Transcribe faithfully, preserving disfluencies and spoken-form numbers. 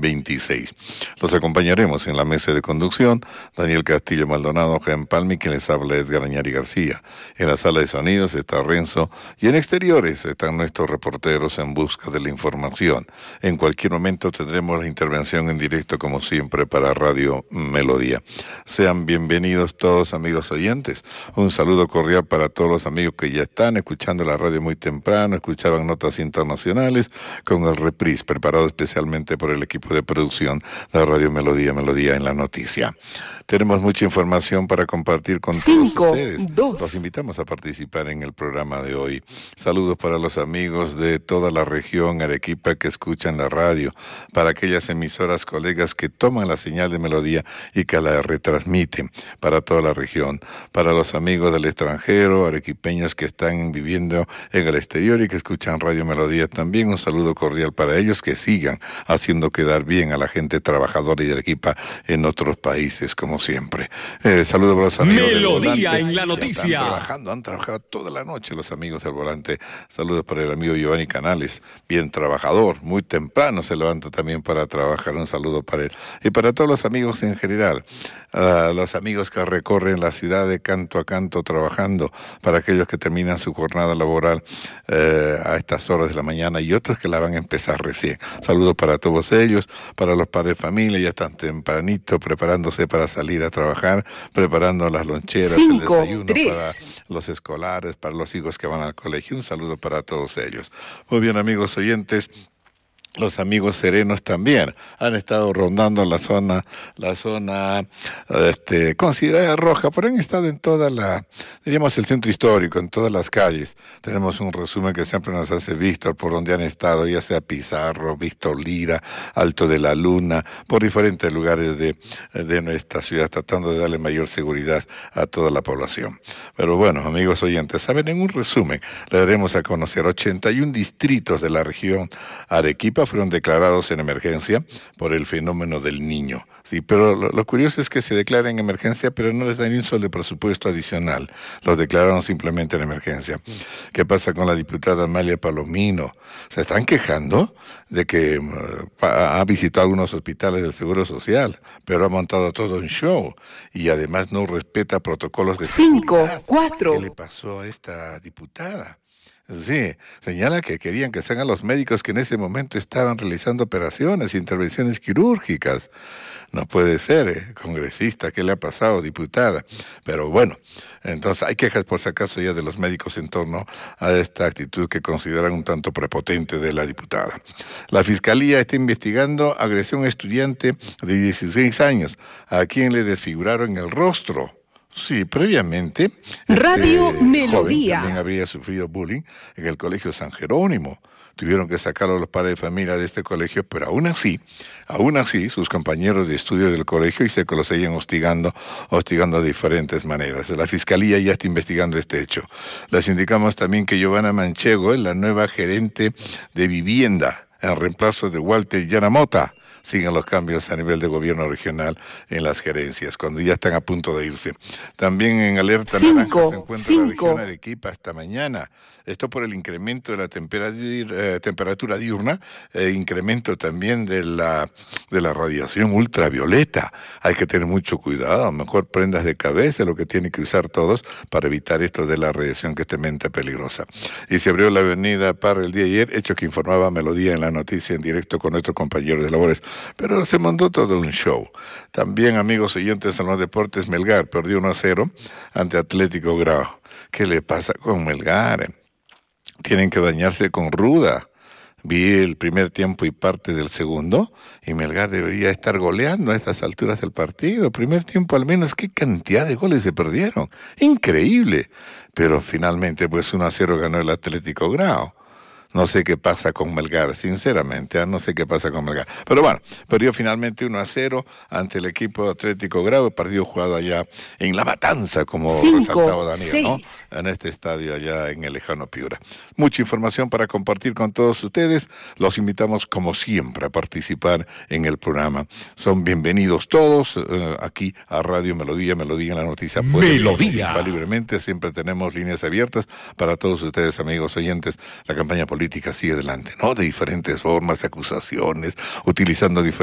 veintiséis. Los acompañaremos en la mesa de conducción, Daniel Castillo Maldonado, Jean Palmi, quien les habla Edgar Añari García. En la sala de sonidos está Renzo y en exteriores están nuestros reporteros en busca de la información. En cualquier momento tendremos la intervención en directo, como siempre, para Radio Melodía. Sean bienvenidos todos, amigos oyentes. Un saludo cordial para todos los amigos que ya están escuchando la radio muy temprano, escuchaban notas internacionales con el reprise, preparado especialmente por el equipo de producción de Radio Melodía, Melodía en la Noticia. Tenemos mucha información para compartir con Cinco, todos ustedes. dos. Los invitamos a participar en el programa de hoy. Saludos para los amigos de toda la región Arequipa que escuchan la radio, para aquellas emisoras colegas que toman la señal de Melodía y que la retransmiten para toda la región, para los amigos del extranjero, arequipeños que están viviendo en el exterior y que escuchan Radio Melodía también, un saludo cordial para ellos, que sigan haciendo quedar bien a la gente trabajadora y de Arequipa en otros países, como siempre. Eh, saludos para los amigos Melodía del volante, en la noticia. Están trabajando, han trabajado toda la noche los amigos del volante. Saludos para el amigo Giovanni Canales, bien trabajador, muy temprano se levanta también para trabajar. Un saludo para él. Y para todos los amigos en general, uh, los amigos que recorren la ciudad de canto a canto trabajando, para aquellos que terminan su jornada laboral uh, a estas horas de la mañana y otros que la van a empezar recién. Saludos para todos ellos, para los padres de familia, ya están tempranito preparándose para salir a trabajar, preparando las loncheras, Cinco, el desayuno tres. para los escolares, para los hijos que van al colegio. Un saludo para todos ellos. Muy bien, amigos oyentes. Los amigos serenos también han estado rondando la zona, la zona este, considerada roja, pero han estado en toda la, diríamos, el centro histórico, en todas las calles. Tenemos un resumen que siempre nos hace Víctor, por donde han estado, ya sea Pizarro, Víctor Lira, Alto de la Luna, por diferentes lugares de, de nuestra ciudad, tratando de darle mayor seguridad a toda la población. Pero bueno, amigos oyentes, saben, en un resumen, le daremos a conocer ochenta y un distritos de la región Arequipa fueron declarados en emergencia por el fenómeno del Niño. Sí, pero lo, lo curioso es que se declara en emergencia, pero no les dan ni un sol de presupuesto adicional. Los declararon simplemente en emergencia. ¿Qué pasa con la diputada Amalia Palomino? Se están quejando de que uh, ha visitado algunos hospitales del Seguro Social, pero ha montado todo un show y además no respeta protocolos de Cinco, seguridad. cuatro. ¿Qué le pasó a esta diputada? Sí, señala que querían que sean a los médicos que en ese momento estaban realizando operaciones, intervenciones quirúrgicas. No puede ser, ¿eh? Congresista, ¿qué le ha pasado, diputada? Pero bueno, entonces hay quejas por si acaso ya de los médicos en torno a esta actitud que consideran un tanto prepotente de la diputada. La Fiscalía está investigando agresión a estudiante de dieciséis años, a quien le desfiguraron el rostro. Sí, previamente, Radio este Melodía. joven también habría sufrido bullying en el colegio San Jerónimo. Tuvieron que sacarlo a los padres de familia de este colegio, pero aún así, aún así, sus compañeros de estudio del colegio y se que lo seguían hostigando, hostigando de diferentes maneras. La Fiscalía ya está investigando este hecho. Les indicamos también que Giovanna Manchego es la nueva gerente de vivienda, en reemplazo de Walter Yanamota. Siguen los cambios a nivel de gobierno regional en las gerencias, cuando ya están a punto de irse. También en alerta Cinco, naranja se encuentra cinco. la región Arequipa hasta mañana. Esto por el incremento de la temperatura, eh, temperatura diurna, e incremento también de la, de la radiación ultravioleta. Hay que tener mucho cuidado, mejor prendas de cabeza, lo que tienen que usar todos para evitar esto de la radiación que es tremendamente peligrosa. Y se abrió la avenida Parra el día de ayer, hecho que informaba Melodía en la noticia en directo con nuestros compañeros de labores, pero se montó todo un show. También, amigos oyentes, en los deportes, Melgar perdió uno a cero ante Atlético Grau. ¿Qué le pasa con Melgar? Tienen que bañarse con ruda. Vi el primer tiempo y parte del segundo, y Melgar debería estar goleando a estas alturas del partido. Primer tiempo al menos, qué cantidad de goles se perdieron. Increíble. Pero finalmente, pues uno a cero ganó el Atlético Grau. No sé qué pasa con Melgar, sinceramente, ¿eh? no sé qué pasa con Melgar. Pero bueno, perdió finalmente uno a cero ante el equipo Atlético Grau, partido jugado allá en La Matanza, como Cinco, resaltaba Daniel, seis. ¿no? En este estadio allá en el lejano Piura. Mucha información para compartir con todos ustedes. Los invitamos, como siempre, a participar en el programa. Son bienvenidos todos eh, aquí a Radio Melodía, Melodía en la Noticia. Pueden Melodía. participar libremente, siempre tenemos líneas abiertas para todos ustedes, amigos oyentes. La campaña política sigue adelante, ¿no? De diferentes formas, acusaciones, utilizando diferentes